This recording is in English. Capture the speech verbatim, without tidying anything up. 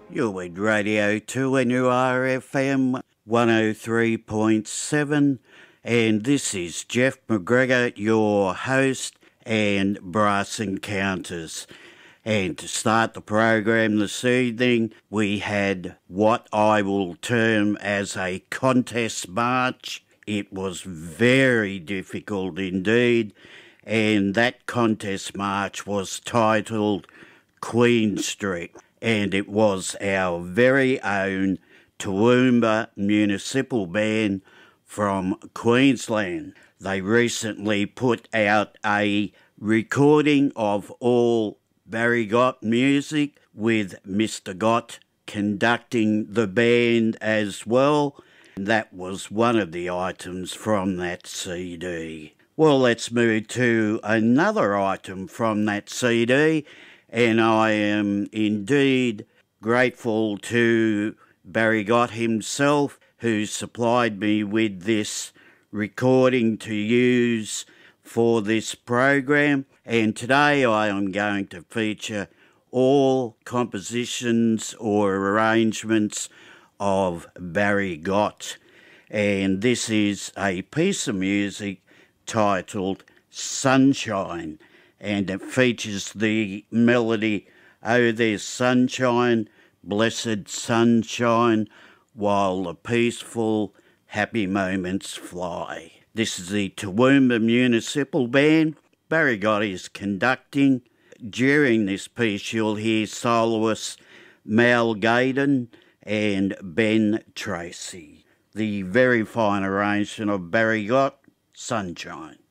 You're with Radio two N U R F M one oh three point seven, and this is Jeff McGregor, your host and Brass Encounters. And to start the program this evening, we had what I will term as a contest march. It was very difficult indeed, and that contest march was titled Queen Street, and it was our very own Toowoomba Municipal Band from Queensland. They recently put out a recording of all Barry Gott music with Mister Gott conducting the band as well. That was one of the items from that C D. Well, let's move to another item from that C D, and I am indeed grateful to Barry Gott himself, who supplied me with this recording to use for this program. And today I am going to feature all compositions or arrangements of Barry Gott. And this is a piece of music titled Sunshine, and it features the melody, "Oh, there's sunshine, blessed sunshine, while the peaceful, happy moments fly." This is the Toowoomba Municipal Band. Barry Gott is conducting. During this piece, you'll hear soloists Mal Gaydon and Ben Tracy. The very fine arrangement of Barry Gott, Sunshine.